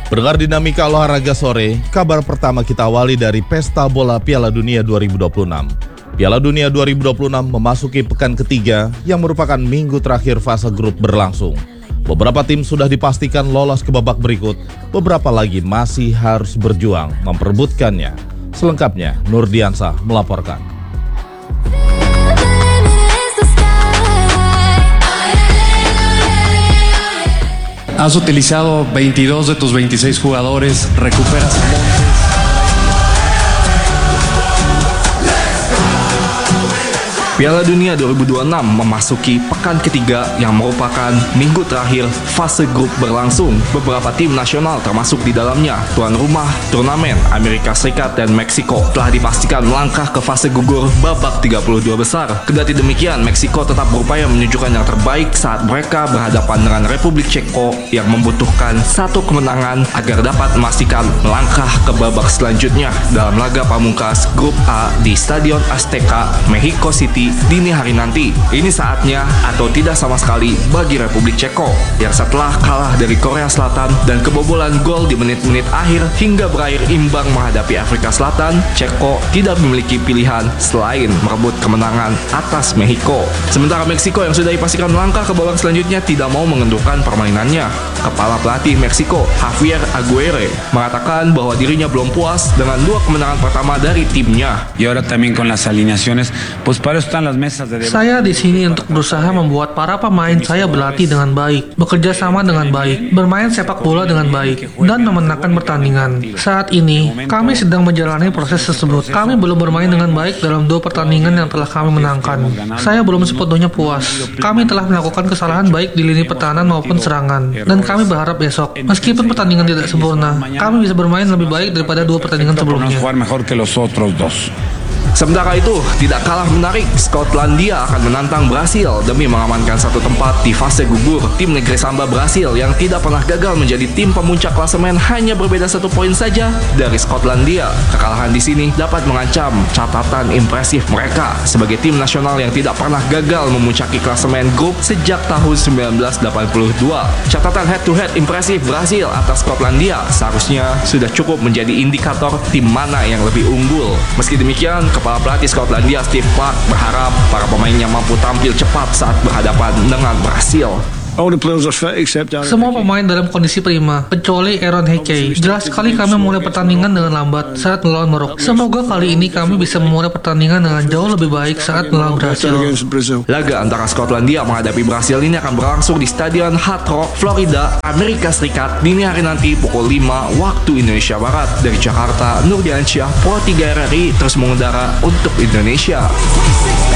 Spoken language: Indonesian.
Pendengar Dinamika Olahraga Sore, kabar pertama kita awali dari Pesta Bola Piala Dunia 2026. Piala Dunia 2026 memasuki pekan ketiga yang merupakan minggu terakhir fase grup berlangsung. Beberapa tim sudah dipastikan lolos ke babak berikut, beberapa lagi masih harus berjuang memperebutkannya. Selengkapnya, Nurdiansah melaporkan. Has utilizado 22 de tus 26 jugadores, recuperas a Montes. Piala Dunia 2026 memasuki pekan ketiga yang merupakan minggu terakhir fase grup berlangsung. Beberapa tim nasional termasuk di dalamnya tuan rumah turnamen Amerika Serikat dan Meksiko telah dipastikan melangkah ke fase gugur babak 32 besar. Kendati demikian, Meksiko tetap berupaya menunjukkan yang terbaik saat mereka berhadapan dengan Republik Ceko yang membutuhkan satu kemenangan agar dapat memastikan melangkah ke babak selanjutnya dalam laga pamungkas grup A di Stadion Azteca, Mexico City dini hari nanti. Ini saatnya atau tidak sama sekali bagi Republik Ceko yang setelah kalah dari Korea Selatan dan kebobolan gol di menit-menit akhir hingga berakhir imbang menghadapi Afrika Selatan, Ceko tidak memiliki pilihan selain merebut kemenangan atas Meksiko. Sementara Meksiko yang sudah dipastikan melangkah ke babak selanjutnya tidak mau mengendurkan permainannya. Kepala pelatih Meksiko, Javier Aguirre, mengatakan bahwa dirinya belum puas dengan dua kemenangan pertama dari timnya. Y ahora también con las alineaciones, pues para eso están las mesas de debate. Saya di sini untuk berusaha membuat para pemain saya berlatih dengan baik, bekerja sama dengan baik, bermain sepak bola dengan baik, dan memenangkan pertandingan. Saat ini, kami sedang menjalani proses tersebut. Kami belum bermain dengan baik dalam dua pertandingan yang telah kami menangkan. Saya belum sepenuhnya puas. Kami telah melakukan kesalahan baik di lini pertahanan maupun serangan, dan kami berharap besok, meskipun pertandingan tidak sempurna, kami bisa bermain lebih baik daripada dua pertandingan sebelumnya. Sementara itu, tidak kalah menarik, Skotlandia akan menantang Brasil demi mengamankan satu tempat di fase gugur. Tim Negeri Samba Brasil yang tidak pernah gagal menjadi tim pemuncak klasemen hanya berbeda 1 poin saja dari Skotlandia. Kekalahan di sini dapat mengancam catatan impresif mereka sebagai tim nasional yang tidak pernah gagal memuncaki klasemen grup sejak tahun 1982. Catatan head-to-head impresif Brasil atas Skotlandia seharusnya sudah cukup menjadi indikator tim mana yang lebih unggul. Meski demikian, Kepala pelatih Skotlandia Steve Clarke berharap para pemainnya mampu tampil cepat saat berhadapan dengan Brasil. Semua pemain dalam kondisi prima, kecuali Aaron Hickey. Jelas sekali kami memulai pertandingan dengan lambat saat melawan Maroko. Semoga kali ini kami bisa memulai pertandingan dengan jauh lebih baik saat melawan Brasil. Laga antara Skotlandia menghadapi Brasil ini akan berlangsung di Stadion Hard Rock, Florida, Amerika Serikat dini hari nanti pukul 5 waktu Indonesia Barat. Dari Jakarta, Nurdiansyah, Pro 3 RRI terus mengudara untuk Indonesia.